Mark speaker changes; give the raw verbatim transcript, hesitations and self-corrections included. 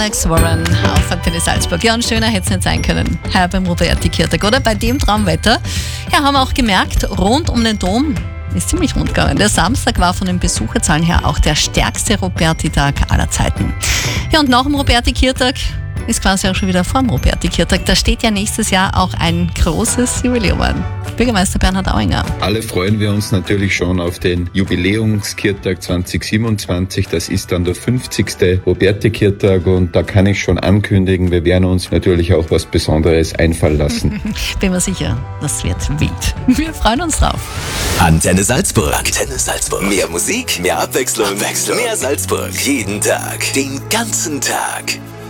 Speaker 1: Alex Warren auf Antenne Salzburg. Ja, und schöner hätte es nicht sein können, heuer beim Roberti Kirtag, oder? Bei dem Traumwetter. Ja, haben wir auch gemerkt, rund um den Dom ist ziemlich rund gegangen. Der Samstag war von den Besucherzahlen her auch der stärkste Roberti-Tag aller Zeiten. Ja, und nach dem Roberti Kirtag ist quasi auch schon wieder vor dem Roberti Kirtag. Da steht ja nächstes Jahr auch ein großes Jubiläum an. Bürgermeister Bernhard Auinger.
Speaker 2: Alle freuen wir uns natürlich schon auf den Jubiläumskirtag zwanzig siebenundzwanzig. Das ist dann der fünfzigste Roberti-Kirtag und da kann ich schon ankündigen, wir werden uns natürlich auch was Besonderes einfallen lassen.
Speaker 1: Bin mir sicher, das wird wild. Wir freuen uns drauf.
Speaker 3: Antenne Salzburg. Antenne Salzburg. Mehr Musik, mehr Abwechslung, Abwechslung. Mehr Salzburg. Jeden Tag. Den ganzen Tag.